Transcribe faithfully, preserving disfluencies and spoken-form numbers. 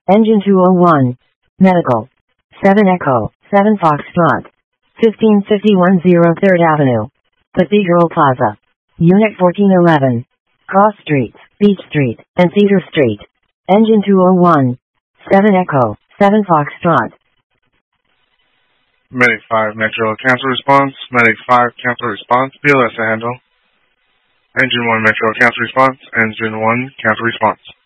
Engine two oh one. Medical. seven Echo, seven Foxtrot. fifteen fifty-one zero third Avenue. Cathedral Plaza. Unit fourteen eleven. Cross Street, Beach Street, and Cedar Street. Engine two oh one. seven Echo, seven Foxtrot. Medic five, Metro, cancel response. Medic five, cancel response. B L S to handle. Engine one, Metro, cancel response. Engine one, cancel response.